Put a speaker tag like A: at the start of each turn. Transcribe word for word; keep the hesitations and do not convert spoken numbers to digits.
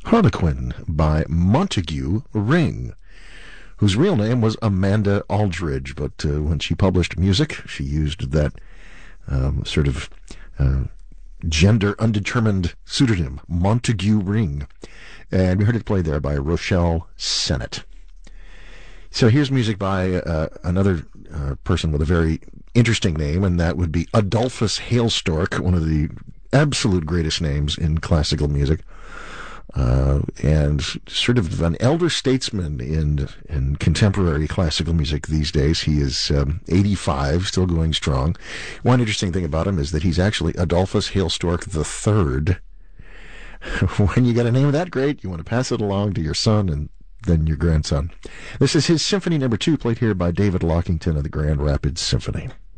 A: Harlequin by Montague Ring, whose real name was Amanda Aldridge, but uh, when she published music, she used that um, sort of uh, gender undetermined pseudonym, Montague Ring. And we heard it played there by Rochelle Sennett. So here's music by uh, another uh, person with a very interesting name, and that would be Adolphus Hailstork, one of the absolute greatest names in classical music. Uh, and sort of an elder statesman in in contemporary classical music these days. He is um, eighty-five, still going strong. One interesting thing about him is that he's actually Adolphus Hailstork the Third. When you got a name that great, you want to pass it along to your son and then your grandson. This is his Symphony Number Two, played here by David Lockington of the Grand Rapids Symphony.